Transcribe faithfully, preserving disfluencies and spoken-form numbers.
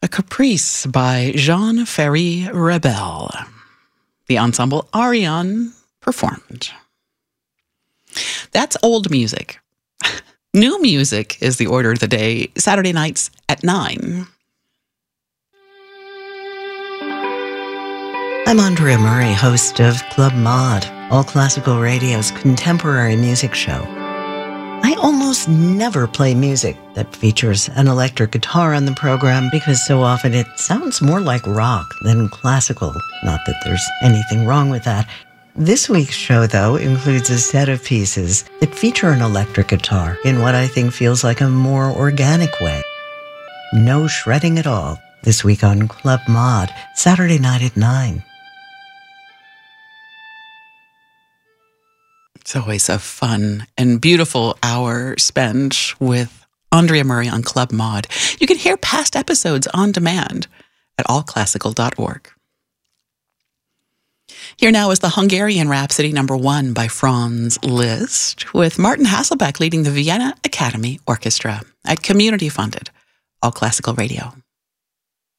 A Caprice by Jean-Ferry Rebel. The ensemble Ariane performed. That's old music. New music is the order of the day, Saturday nights at nine. I'm Andrea Murray, host of Club Mod, All Classical Radio's contemporary music show. I almost never play music that features an electric guitar on the program because so often it sounds more like rock than classical. Not that there's anything wrong with that. This week's show, though, includes a set of pieces that feature an electric guitar in what I think feels like a more organic way. No shredding at all this week on Club Mod, Saturday night at nine. It's always a fun and beautiful hour spent with Andrea Murray on Club Mod. You can hear past episodes on demand at all classical dot org. Here now is the Hungarian Rhapsody number one by Franz Liszt, with Martin Hasselbeck leading the Vienna Academy Orchestra at community-funded All Classical Radio.